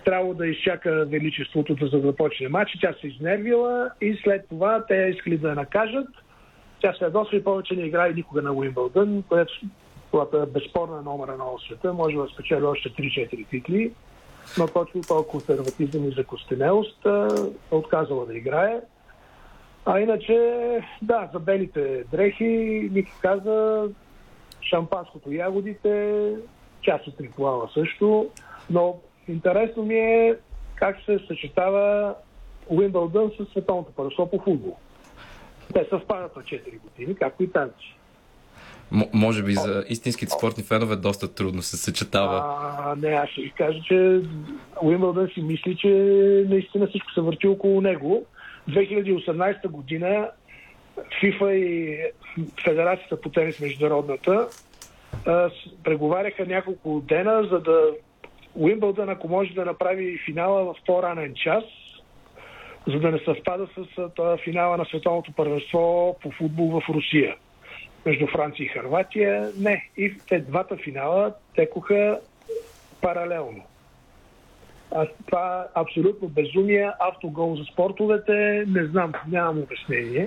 трябвало да изчака величеството, за да започне матч. Тя се изнервила и след това те искали да я накажат. Тя се ядосва и повече не играе никога на Уимбълдън, която е безспорна номер 1 в света. Може да спечели още 3-4 титли, но точно този консерватизъм и закостенелост е отказала да играе. А иначе, да, за белите дрехи, Ники каза, шампанското ягодите, част от ритуала също, но интересно ми е как се съчетава Уимбълдън с световното първенство по футбол. Те съвпадат на 4 години, както и тази. Може би за истинските спортни фенове доста трудно се съчетава. Не, аз ще ви кажа, че Уимбълдън си мисли, че наистина всичко се върти около него. 2018 година FIFA и Федерацията по тенис международната преговаряха няколко дена, за да Уимбълдън, ако може да направи финала в по-ранен час, за да не съвпада с този финала на световното първенство по футбол в Русия. Между Франция и Хърватия. Не. И те двата финала текоха паралелно. Това е абсолютно безумие. Автогол за спортовете, не знам, нямам обяснение.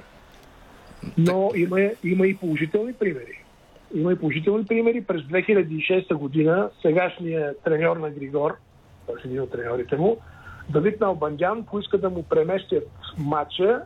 Но има и положителни примери. Има и положителни примери. През 2006 година сегашният треньор на Григор, той е един от треньорите му, Давид Налбандян поиска да му преместят матча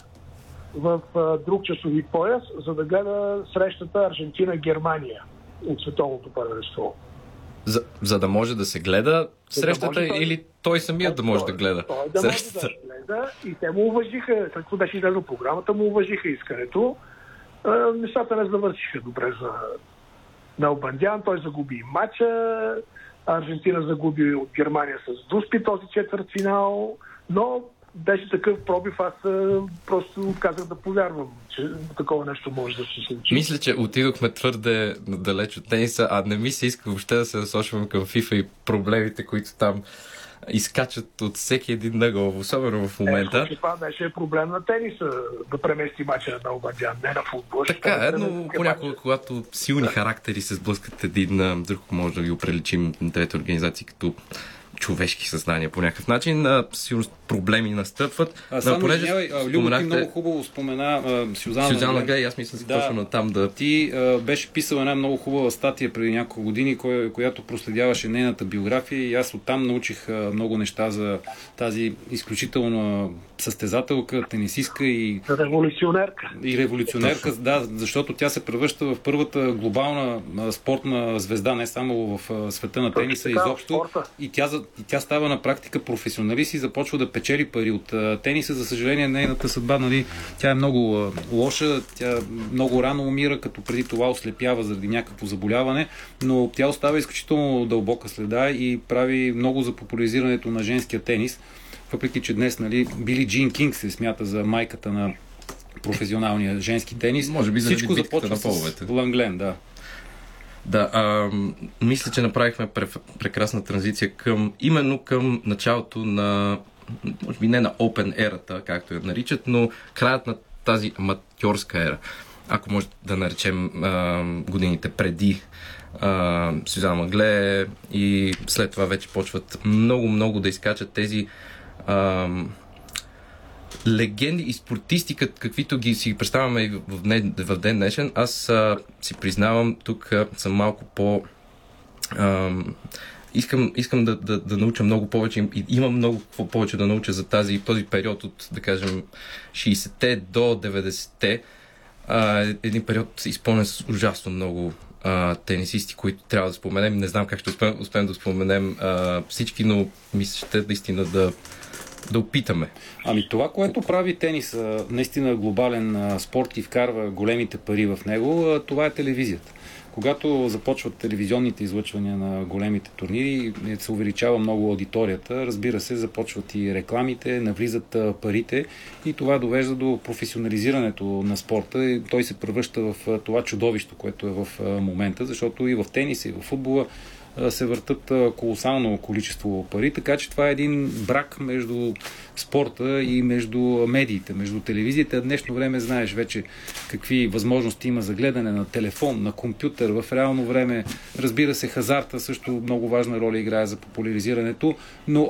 в друг часови пояс, за да гледа срещата Аржентина-Германия от световното първенство. За да може да се гледа срещата или той самият да може да гледа срещата? Може да гледа и те му уважиха, след като беше излезла програмата, му уважиха искането. Нещата не завършиха добре за Налбандян, той загуби и матча, Аржентина загуби от Германия с Дуспи този четвъртфинал, но беше такъв пробив, аз просто отказах да повярвам, че такова нещо може да се случи. Мисля, че отидохме твърде далеч от тениса, а не ми се иска въобще да се насочвам към FIFA и проблемите, които там изкачат от всеки един ъгъл, особено в момента. Това беше проблем на тениса, да премести мача на Налбандян, не на футбол. Така, но понякога, когато силни характери се сблъскат един на друг, може да ги оприличим на трета организации като човешки съзнания по някакъв начин. Сигурно проблеми настъпват. Само Любо, ти много хубаво спомена Сюзанна Глей, аз мисля точно на там да... Ти беше писал една много хубава статия преди няколко години, която проследяваше нейната биография и аз оттам научих много неща за тази изключителна състезателка, тенисистка и... Революционерка. И революционерка, да, защото тя се превръща в първата глобална спортна звезда, не само в света на тениса изобщо. И тя става на практика професионалист и започва да печели пари от тениса. За съжаление, нейната съдба, нали, тя е много лоша, тя много рано умира, като преди това ослепява заради някакво заболяване, но тя остава изключително дълбока следа и прави много за популяризирането на женския тенис. Въпреки че днес, нали, Били Джин Кинг се смята за майката на професионалния женски тенис. Може би всичко започва с Ланглен, да. Да, мисля, че направихме прекрасна транзиция именно към началото на, може би не на Open ерата, както я наричат, но краят на тази аматьорска ера. Ако може да наречем годините преди Сюзан Магле и след това вече почват много да изкачат тези легенди и спортисти, каквито ги си представяме и в ден днешен. Аз си признавам, тук съм малко по... Искам да науча много повече и имам много повече да науча за този период от, да кажем, 60-те до 90-те. Един период изпълнен с ужасно много тенисисти, които трябва да споменем. Не знам как ще успеем да споменем всички, но мисля, че наистина да опитаме. Ами това, което прави тениса наистина глобален спорт и вкарва големите пари в него, това е телевизията. Когато започват телевизионните излъчвания на големите турнири, се увеличава много аудиторията, разбира се, започват и рекламите, навлизат парите и това довежда до професионализирането на спорта и той се превръща в това чудовище, което е в момента, защото и в тениса, и в футбола се въртат колосално количество пари, така че това е един брак между спорта и между медиите, между телевизията. В днешно време знаеш вече какви възможности има за гледане на телефон, на компютър, в реално време. Разбира се, хазарта също много важна роля играе за популяризирането, но